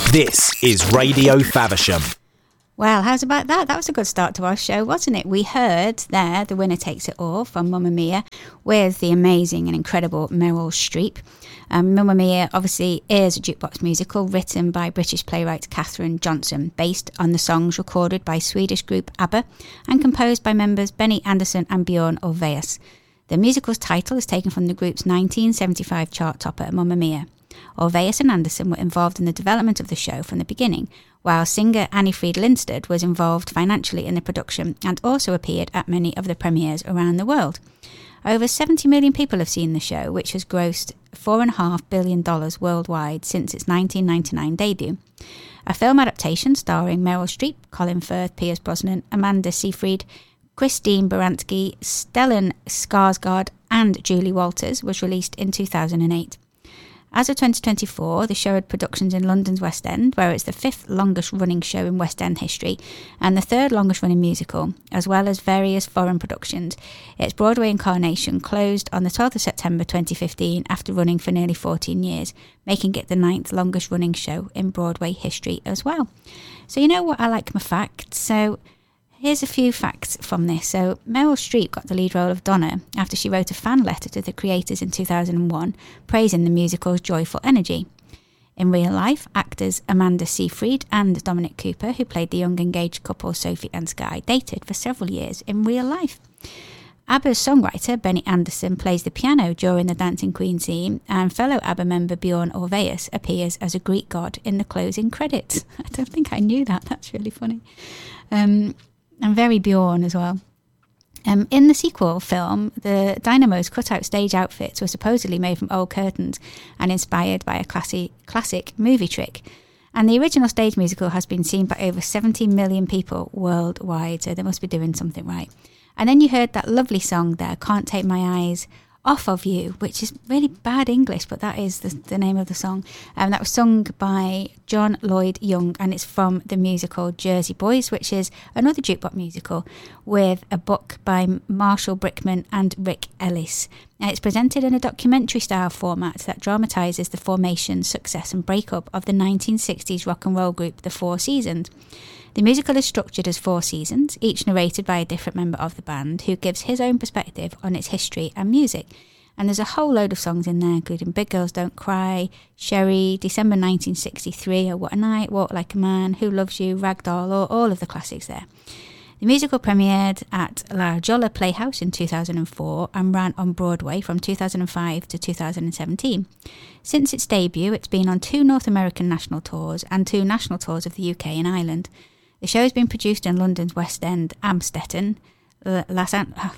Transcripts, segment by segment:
This is Radio Faversham. Well, how's about that? That was a good start to our show, wasn't it? We heard there The Winner Takes It All from Mamma Mia with the amazing and incredible Meryl Streep. Mamma Mia obviously is a jukebox musical written by British playwright Catherine Johnson, based on the songs recorded by Swedish group ABBA and composed by members Benny Andersson and Björn Ulvaeus. The musical's title is taken from the group's 1975 chart topper, Mamma Mia. Ulvaeus and Andersson were involved in the development of the show from the beginning, while singer Annie-Fried Lindstedt was involved financially in the production and also appeared at many of the premieres around the world. Over 70 million people have seen the show, which has grossed $4.5 billion worldwide since its 1999 debut. A film adaptation starring Meryl Streep, Colin Firth, Pierce Brosnan, Amanda Seyfried, Christine Baranski, Stellan Skarsgård and Julie Walters was released in 2008. As of 2024, the show had productions in London's West End, where it's the 5th longest running show in West End history and the 3rd longest running musical, as well as various foreign productions. Its Broadway incarnation closed on the 12th of September 2015 after running for nearly 14 years, making it the 9th longest running show in Broadway history as well. So you know what, I like my facts. So here's a few facts from this. So Meryl Streep got the lead role of Donna after she wrote a fan letter to the creators in 2001 praising the musical's joyful energy. In real life, actors Amanda Seyfried and Dominic Cooper, who played the young engaged couple Sophie and Sky, dated for several years in real life. ABBA's songwriter Benny Andersson plays the piano during the Dancing Queen scene, and fellow ABBA member Björn Ulvaeus appears as a Greek god in the closing credits. I don't think I knew that. That's really funny. And very Bjorn as well. In the sequel film, the Dynamo's cut-out stage outfits were supposedly made from old curtains and inspired by a classic movie trick. And the original stage musical has been seen by over 70 million people worldwide, so they must be doing something right. And then you heard that lovely song there, Can't Take My Eyes Off of You, which is really bad English, but that is the name of the song. That was sung by John Lloyd Young, and it's from the musical Jersey Boys, which is another jukebox musical with a book by Marshall Brickman and Rick Ellis. And it's presented in a documentary style format that dramatises the formation, success and breakup of the 1960s rock and roll group The Four Seasons. The musical is structured as 4 seasons, each narrated by a different member of the band, who gives his own perspective on its history and music. And there's a whole load of songs in there, including Big Girls Don't Cry, Sherry, December 1963, Oh What a Night, Walk Like a Man, Who Loves You, Ragdoll, all of the classics there. The musical premiered at La Jolla Playhouse in 2004 and ran on Broadway from 2005 to 2017. Since its debut, it's been on 2 North American national tours and 2 national tours of the UK and Ireland. The show has been produced in London's West End, Amstetten, Las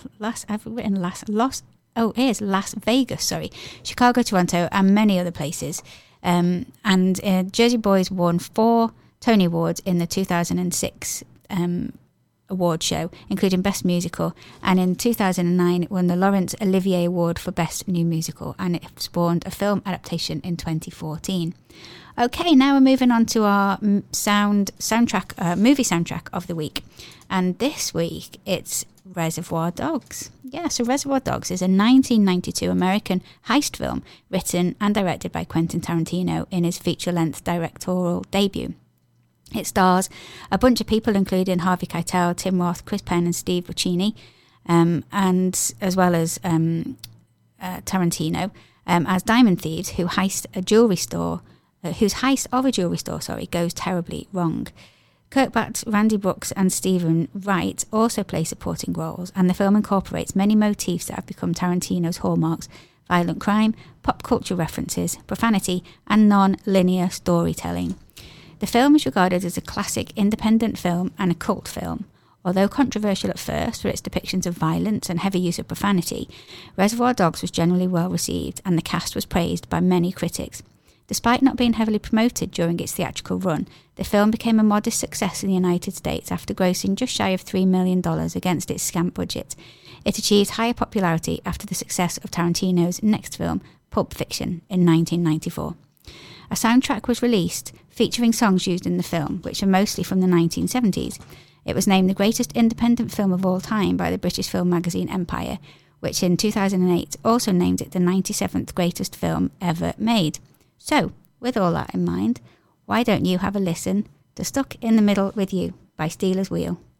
Vegas, Chicago, Toronto, and many other places. Jersey Boys won 4 Tony Awards in the 2006 award show, including Best Musical, and in 2009 it won the Laurence Olivier Award for Best New Musical, and it spawned a film adaptation in 2014. Okay, now we're moving on to our movie soundtrack of the week, and this week it's Reservoir Dogs. Yeah, so Reservoir Dogs is a 1992 American heist film written and directed by Quentin Tarantino in his feature-length directorial debut. It stars a bunch of people, including Harvey Keitel, Tim Roth, Chris Penn and Steve Buscemi, and as well as Tarantino, as diamond thieves who heist a jewelry store, whose heist of a jewelry store, goes terribly wrong. Kirkpatrick, Randy Brooks and Stephen Wright also play supporting roles, and the film incorporates many motifs that have become Tarantino's hallmarks: violent crime, pop culture references, profanity, and non-linear storytelling. The film is regarded as a classic independent film and a cult film. Although controversial at first for its depictions of violence and heavy use of profanity, Reservoir Dogs was generally well received, and the cast was praised by many critics. Despite not being heavily promoted during its theatrical run, the film became a modest success in the United States after grossing just shy of $3 million against its scant budget. It achieved higher popularity after the success of Tarantino's next film, Pulp Fiction, in 1994. A soundtrack was released featuring songs used in the film, which are mostly from the 1970s. It was named the greatest independent film of all time by the British film magazine Empire, which in 2008 also named it the 97th greatest film ever made. So, with all that in mind, why don't you have a listen to Stuck in the Middle with You by Stealers Wheel?